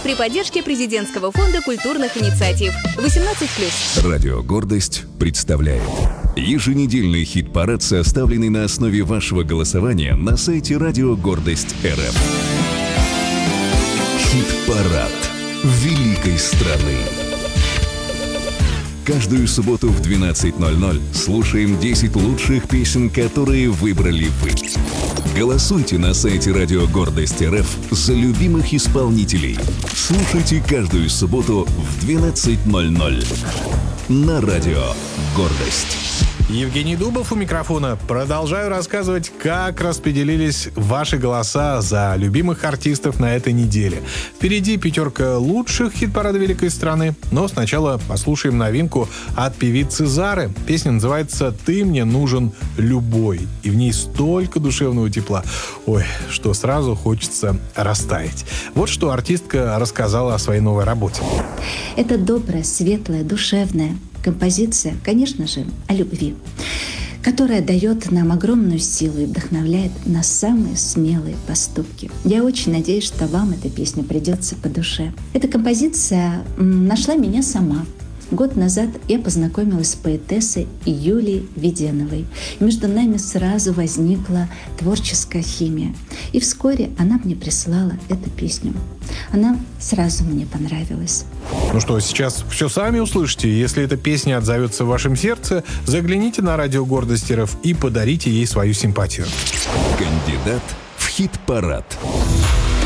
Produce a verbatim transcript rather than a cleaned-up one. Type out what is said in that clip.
при поддержке Президентского фонда культурных инициатив. восемнадцать плюс. Радио «Гордость» представляет еженедельный хит-парад, составленный на основе вашего голосования на сайте Радио Гордость эр эф. Хит-парад великой страны. Каждую субботу в двенадцать ноль ноль слушаем десять лучших песен, которые выбрали вы. Голосуйте на сайте Радио Гордость эр эф за любимых исполнителей. Слушайте каждую субботу в двенадцать ноль ноль на Радио Гордость. Евгений Дубов у микрофона. Продолжаю рассказывать, как распределились ваши голоса за любимых артистов на этой неделе. Впереди пятерка лучших хит-парада великой страны. Но сначала послушаем новинку от певицы Зары. Песня называется «Ты мне нужен любой». И в ней столько душевного тепла. Ой, что сразу хочется растаять. Вот что артистка рассказала о своей новой работе. Это добрая, светлая, душевная композиция, конечно же, о любви, которая дает нам огромную силу и вдохновляет на самые смелые поступки. Я очень надеюсь, что вам эта песня придется по душе. Эта композиция нашла меня сама. Год назад я познакомилась с поэтессой Юлией Веденовой. Между нами сразу возникла творческая химия. И вскоре она мне прислала эту песню. Она сразу мне понравилась. Ну что, сейчас все сами услышите. Если эта песня отзовется в вашем сердце, загляните на Радио Гордость эр эф и подарите ей свою симпатию. Кандидат в хит-парад.